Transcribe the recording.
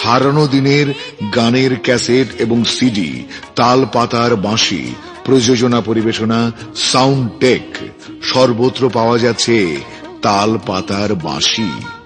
হারানো দিনের গানের ক্যাসেট এবং সিডি, তাল পাতার বাঁশি, প্রযোজনা পরিবেশনা, সাউন্ড টেক, সর্বত্র পাওয়া যাচ্ছে তাল পাতার বাঁশি।